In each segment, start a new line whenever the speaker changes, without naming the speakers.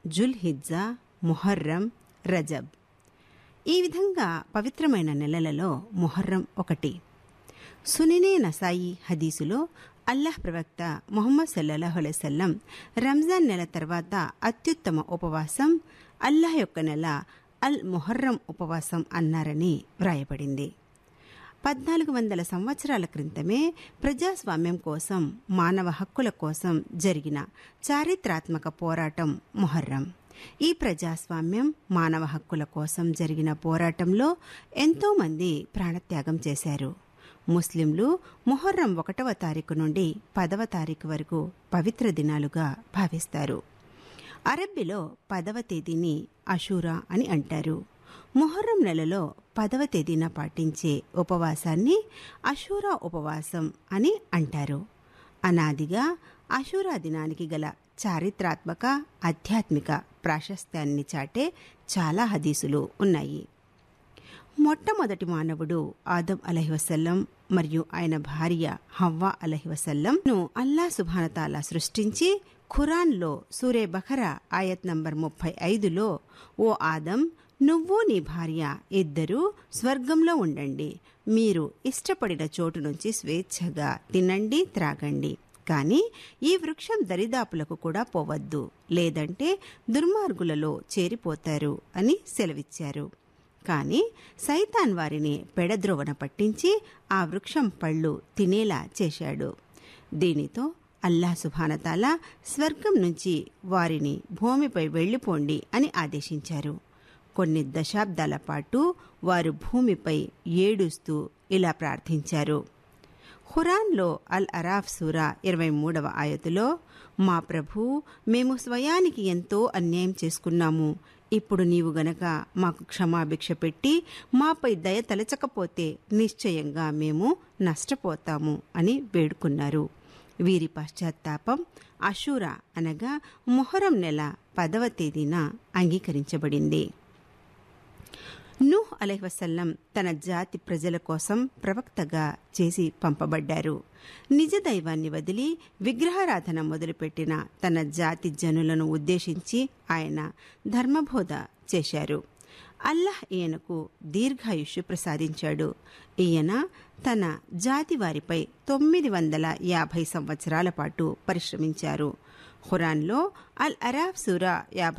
జుల్హిజ్జా, ముహర్రం, రజబ్. ఈ విధంగా పవిత్రమైన నెలలలో ముహర్రం ఒకటి. సునెనే నసాయి హదీసులో అల్లాహ్ ప్రవక్త ముహమ్మద్ సల్లల్లాహు అలైహి వసల్లం రంజాన్ నెల తర్వాత అత్యుత్తమ ఉపవాసం అల్లాహ్ యొక్క నెల అల్ ముహర్రం ఉపవాసం అన్నారని వ్రాయబడింది. 1400 సంవత్సరాల క్రితమే ప్రజాస్వామ్యం కోసం, మానవ హక్కుల కోసం జరిగిన చారిత్రాత్మక పోరాటం ముహర్రం. ఈ ప్రజాస్వామ్యం, మానవ హక్కుల కోసం జరిగిన పోరాటంలో ఎంతోమంది ప్రాణత్యాగం చేశారు. ముస్లింలు ముహర్రం 1వ తారీఖు నుండి 10వ తారీఖు వరకు పవిత్ర దినాలుగా భావిస్తారు. అరబ్బీలో 10వ తేదీని అషూరా అని అంటారు. ముహర్రం నెలలో 10వ తేదీన పాటించే ఉపవాసాన్ని అషూరా ఉపవాసం అని అంటారు. అనాదిగా అషూరా దినానికి గల చారిత్రాత్మక, ఆధ్యాత్మిక ప్రాశస్త్యాన్ని చాటే చాలా హదీసులు ఉన్నాయి. మొట్టమొదటి మానవుడు ఆదం అలైహివసల్లం మరియు ఆయన భార్య హవ్వా అలైహివసల్లంను అల్లాహ్ సుబ్హానహు తఆలా సృష్టించి ఖురాన్లో సూరే బఖరా ఆయత్ నంబర్ 35లో, ఓ ఆదం, నువ్వు నీ భార్య ఇద్దరూ స్వర్గంలో ఉండండి, మీరు ఇష్టపడిన చోటు నుంచి స్వేచ్ఛగా తినండి, త్రాగండి, కానీ ఈ వృక్షం దరిదాపులకు కూడా పోవద్దు, లేదంటే దుర్మార్గులలో చేరిపోతారు అని సెలవిచ్చారు. కానీ సైతాన్ వారిని పెడద్రోవన పట్టించి ఆ వృక్షం పళ్ళు తినేలా చేశాడు. దీనితో అల్లాహ్ సుబ్హానహు తఆలా స్వర్గం నుంచి వారిని భూమిపై వెళ్లిపోండి అని ఆదేశించారు. కొన్ని దశాబ్దాల పాటు వారు భూమిపై ఏడుస్తూ ఇలా ప్రార్థించారు. ఖురాన్లో అల్ అరాఫ్ సూరా 23వ ఆయతులో, మా ప్రభూ, మేము స్వయానికి ఎంతో అన్యాయం చేసుకున్నాము, ఇప్పుడు నీవు గనక మాకు క్షమాభిక్ష పెట్టి మాపై దయ తలచకపోతే నిశ్చయంగా మేము నష్టపోతాము అని వేడుకున్నారు. వీరి పశ్చాత్తాపం అషూరా అనగా ముహర్రం నెల 10వ తేదీన అంగీకరించబడింది. నూహ్ అలైహివసల్లం తన జాతి ప్రజల కోసం ప్రవక్తగా చేసి పంపబడ్డారు. నిజ దైవాన్ని వదిలి విగ్రహారాధన మొదలుపెట్టిన తన జాతి జనులను ఉద్దేశించి ఆయన ధర్మబోధ చేశారు. అల్లాహ్ ఈయనకు దీర్ఘాయుష్యు ప్రసాదించాడు. ఈయన తన జాతి వారిపై 950 సంవత్సరాల పాటు పరిశ్రమించారు. ఖురాన్లో అల్ అరాఫ్ సూరా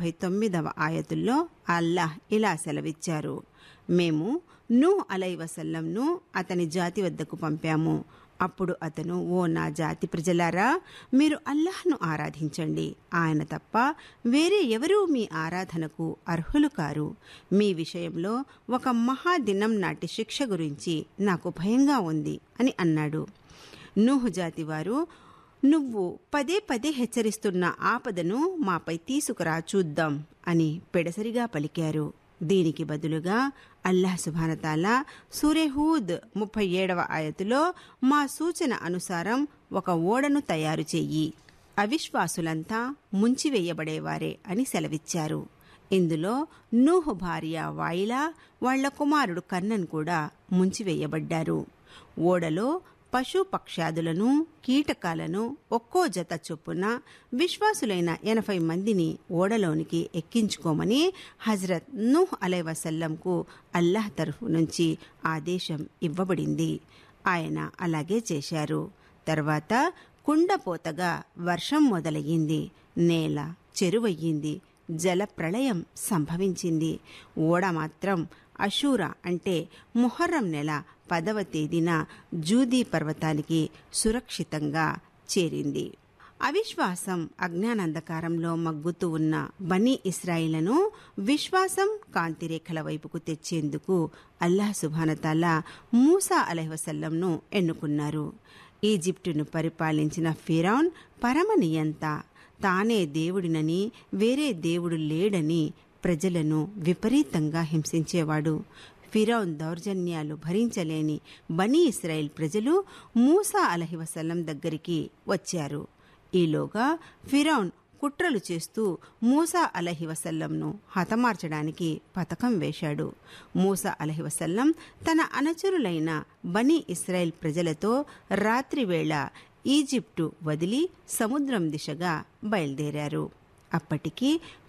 59వ ఆయతుల్లో అల్లాహ్ ఇలా సెలవిచ్చారు, మేము నూహ్ అలైహివసల్లంను అతని జాతి వద్దకు పంపాము. అప్పుడు అతను, ఓ నా జాతి ప్రజలారా, మీరు అల్లాహ్ను ఆరాధించండి, ఆయన తప్ప వేరే ఎవరూ మీ ఆరాధనకు అర్హులు కారు. మీ విషయంలో ఒక మహాదినం నాటి శిక్ష గురించి నాకు భయంగా ఉంది అని అన్నాడు. నూహు జాతి వారు, నువ్వు పదే పదే హెచ్చరిస్తున్న ఆపదను మాపై తీసుకురా చూద్దాం అని పెడసరిగా పలికారు. దీనికి బదులుగా అల్లాహ్ సుబ్హానహు తఆలా సూరే హూద్ 37వ ఆయతులో, మా సూచన అనుసారం ఒక ఓడను తయారు చెయ్యి, అవిశ్వాసులంతా ముంచివేయబడేవారే అని సెలవిచ్చారు. ఇందులో నూహు భార్య వాయిలా, వాళ్ల కుమారుడు కన్నన్ కూడా ముంచివేయబడ్డారు. ఓడలో పశుపక్ష్యాదులను, కీటకాలను ఒక్కో జత చొప్పున విశ్వాసులైన 80 మందిని ఓడలోనికి ఎక్కించుకోమని హజరత్ నూహ్ అలైహివసల్లంకు అల్లాహ్ తరఫు నుంచి ఆదేశం ఇవ్వబడింది. ఆయన అలాగే చేశారు. తర్వాత కుండపోతగా వర్షం మొదలయ్యింది, నేల చెరువయ్యింది, జల ప్రళయం సంభవించింది. ఓడ మాత్రం అషూరా అంటే ముహర్రం నెల 10వ తేదీన జూదీ పర్వతానికి సురక్షితంగా చేరింది. అవిశ్వాసం, అజ్ఞానాంధకారంలో మగ్గుతూ ఉన్న బనీ ఇస్రాయిలను విశ్వాసం, కాంతిరేఖల వైపుకు తెచ్చేందుకు అల్లాహ్ సుబ్హానహు తఆలా మూసా అలైహివసల్లంను ఎన్నుకున్నారు. ఈజిప్టును పరిపాలించిన ఫిరౌన్ పరమనియంత, తానే దేవుడినని, వేరే దేవుడు లేడని ప్రజలను విపరీతంగా హింసించేవాడు. ఫిరౌన్ దౌర్జన్యాలు భరించలేని బనీ ఇస్రాయేల్ ప్రజలు మూసా అలైహివసల్లం దగ్గరికి వచ్చారు. ఈలోగా ఫిరౌన్ కుట్రలు చేస్తూ మూసా అలైహివసల్లంను హతమార్చడానికి పథకం వేశాడు. మూసా అలైహివసల్లం తన అనుచరులైన బనీ ఇస్రాయేల్ ప్రజలతో రాత్రివేళ ఈజిప్టు వదిలి సముద్రం దిశగా బయలుదేరారు. అప్పటికి